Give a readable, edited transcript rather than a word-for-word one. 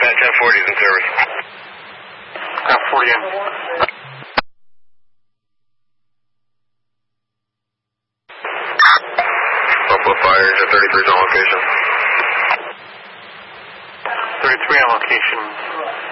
1040 is in service. 1040 in. Buffalo Fire, Jet 33 is on location. 33 on location.